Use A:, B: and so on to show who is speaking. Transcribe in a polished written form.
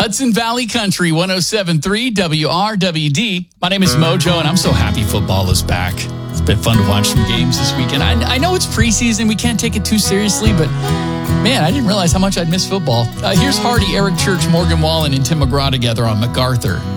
A: Hudson Valley Country 107.3 WRWD. My name is Mojo, and I'm so happy football is back. It's been fun to watch some games this weekend. I know it's preseason. We can't take it too seriously, but man, I didn't realize how much I'd miss football. Here's Hardy, Eric Church, Morgan Wallen, and Tim McGraw together on MacArthur.